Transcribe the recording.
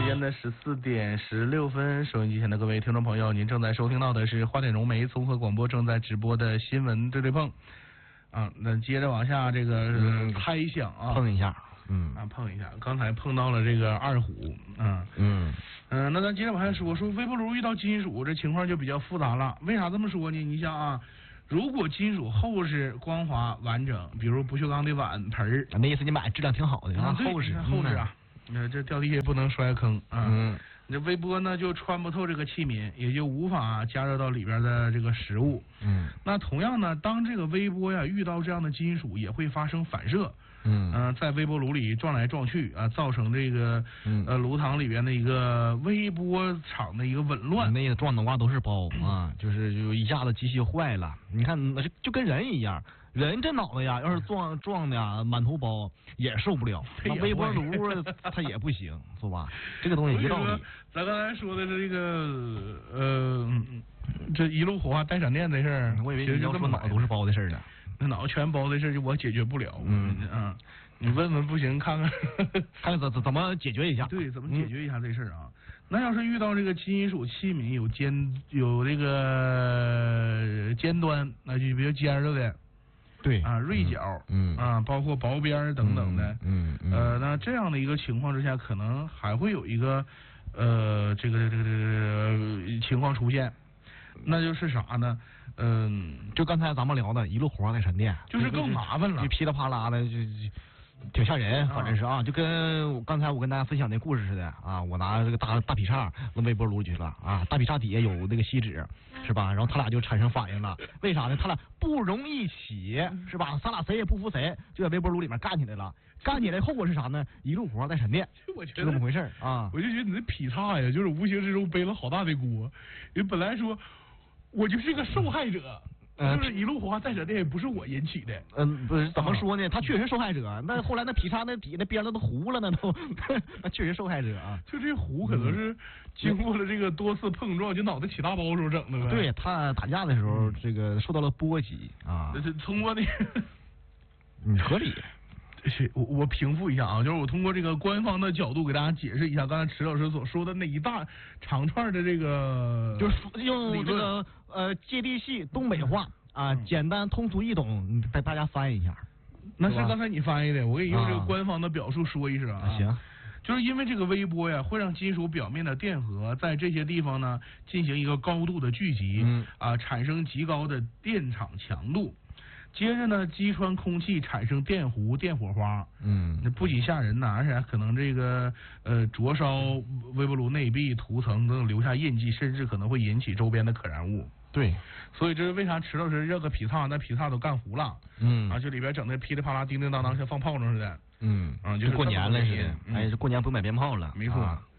间的14:16，收音机前的各位听众朋友，您正在收听到的是花点融媒综合广播正在直播的新闻对对碰。那接着往下这个猜想啊， 碰一下， 碰一下，刚才碰到了这个二虎，那咱接着往下说微波炉遇到金属，这情况就比较复杂了。为啥这么说呢？你想啊，如果金属厚实、光滑、完整，比如不锈钢的碗盆儿， 那意思你买质量挺好的，厚实啊，这掉地下不能摔坑啊。这微波呢就穿不透这个器皿，也就无法加热到里边的这个食物。那同样呢，当这个微波呀遇到这样的金属，也会发生反射。在微波炉里撞来撞去啊，造成这个炉膛里边的一个微波场的一个紊乱。 那个撞脑瓜都是包啊，就一下子机器坏了。你看，就跟人一样，人这脑袋呀，要是撞的呀满头包也受不了。那微波炉它也不行，是吧？这个东西一道理。 咱刚才说的是这个这一路火花带闪电的事儿， 我以为你要说脑袋都是包的事儿呢。 那脑子全包的事就我解决不了。你问问不行，看看怎么解决一下？ 对，怎么解决一下这事儿啊？那要是遇到这个金属器皿有这个尖端，那就比较尖着的， 对啊，锐角，包括薄边等等的，那这样的一个情况之下，可能还会有一个这个情况出现，那就是啥呢？ 就刚才咱们聊的一路火花带闪电， 就是更麻烦了， 就噼里啪啦的，就挺吓人，反正是啊，就跟刚才我跟大家分享那故事似的啊，我拿这个大劈叉扔微波炉去了啊，大劈叉底下有那个锡纸，是吧？然后他俩就产生反应了，为啥呢？他俩不容易起，是吧？咱俩谁也不服谁，就在微波炉里面干起来了。干起来后果是啥呢？一路火花带闪电，就这么回事啊！ 我就觉得你这劈叉呀，就是无形之中背了好大的锅。你本来说我就是个受害者。就是一路火花带闪电也不是我引起的。 不是怎么说呢？他确实受害者。那后来那劈叉那底那边都糊了，那都那确实受害者啊。 就这糊可能是经过了这个多次碰撞，就脑袋起大包时候整的呗。 对，他打架的时候这个受到了波及啊。 这是通过那个， 合理。 我平复一下啊，就是我通过这个官方的角度给大家解释一下刚才池老师所说的那一大长串的这个， 就是用这个接地气东北话啊，简单通俗易懂，带大家翻译一下。 那是刚才你翻译的，我给你用这个官方的表述说一声啊。 行。 就是因为这个微波呀，会让金属表面的电荷在这些地方呢进行一个高度的聚集，产生极高的电场强度。接着呢，击穿空气产生电弧、电火花，那不仅吓人呐，而且还可能这个灼烧微波炉内壁涂层等留下印记，甚至可能会引起周边的可燃物。 对， 所以这是为啥池老师热个劈叉，那劈叉都干糊了，就里边整的噼里啪啦、叮叮当当，像放炮仗似的， 就是过年了似的，这过年不买鞭炮了， 没错。